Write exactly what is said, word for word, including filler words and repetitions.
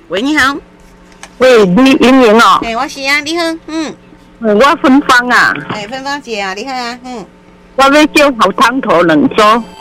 喂，你好。 喂，你莹莹哦。 哎，我是啊，你好，嗯。 嗯，我芬芳啊。 哎，芬芳姐啊，你好啊，嗯。 我要叫好汤头两组。